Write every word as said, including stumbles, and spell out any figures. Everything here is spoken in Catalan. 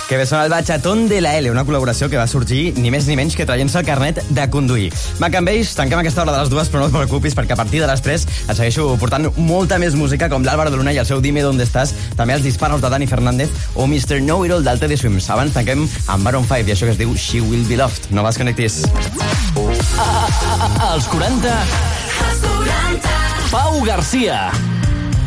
Que bé sona el Bachatón de la L, una col·laboració que va sorgir ni més ni menys que traient-se el carnet de conduir. Mac and Bass, tanquem aquesta hora de les dues, però no et preocupis, perquè a partir de les tres et segueixo portant molta més música, com l'Álvaro de Luna i el seu Dime Dónde Estàs, també els Disparos de Dani Fernández o mister Know-It-All del Teddy Swims. Abans tanquem amb Maroon cinc i això que es diu She Will Be Loved. No vas connectis. Als quaranta... Als quaranta... Pau Garcia.